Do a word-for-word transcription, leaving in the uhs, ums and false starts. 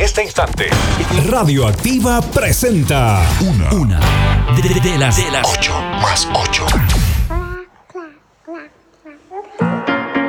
este instante. Radioactiva presenta Una, una de, de las, de las ocho más ocho.